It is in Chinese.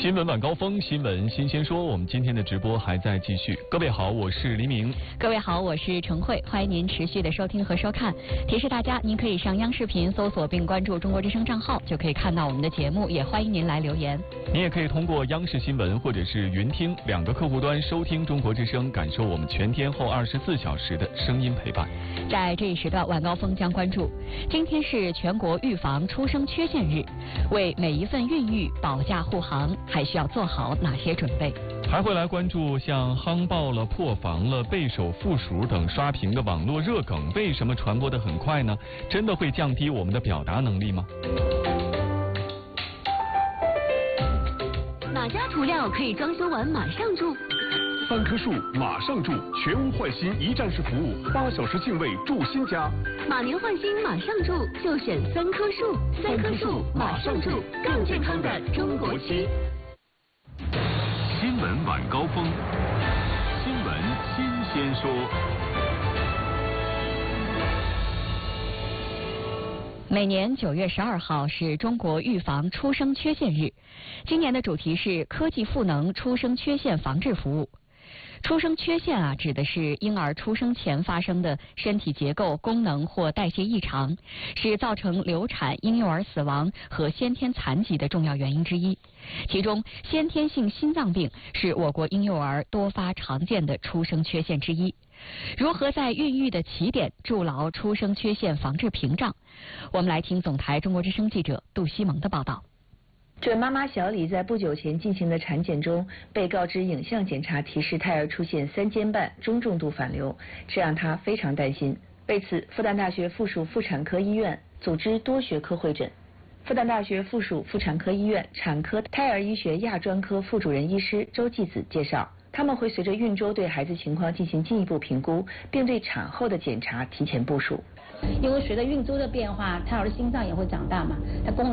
新闻晚高峰，新闻新鲜说，我们今天的直播还在继续。各位好，我是黎明。 各位好，我是陈慧，欢迎您持续的收听和收看。提示大家，您可以上央视频搜索并关注中国之声账号，就可以看到我们的节目，也欢迎您来留言。 你也可以通过央视新闻或者是云听两个客户端收听中国之声，感受我们全天候24小时的声音陪伴。 在这一时段，晚高峰将关注，今天是全国预防出生缺陷日，为每一份孕育保驾护航，还需要做好哪些准备？ 还会来关注像夯爆了、破防了、背手负数等刷屏的网络热梗，为什么传播得很快呢？真的会降低我们的表达能力吗？ 哪家涂料可以装修完马上住 ？3棵树马上住，全屋换新一站式服务，8小时净位住新家。 马年换新马上住，就选3棵树，3棵树马上住，更健康的中国区。 新闻晚高峰，新闻新鲜说。 每年9月12号是中国预防出生缺陷日，今年的主题是科技赋能出生缺陷防治服务。出生缺陷指的是婴儿出生前发生的身体结构、功能或代谢异常，是造成流产、婴幼儿死亡和先天残疾的重要原因之一。其中，先天性心脏病是我国婴幼儿多发常见的出生缺陷之一。如何在孕育的起点筑牢出生缺陷防治屏障？我们来听总台中国之声记者杜西蒙的报道。 准妈妈小李在不久前进行的产检中，被告知影像检查提示胎儿出现3尖瓣中重度反流，这让她非常担心。为此，复旦大学附属妇产科医院组织多学科会诊。复旦大学附属妇产科医院产科胎儿医学亚专科副主任医师周继子介绍，他们会随着孕周对孩子情况进行进一步评估，并对产后的检查提前部署。 因为随着孕周的变化，胎儿的心脏也会长大嘛，它功能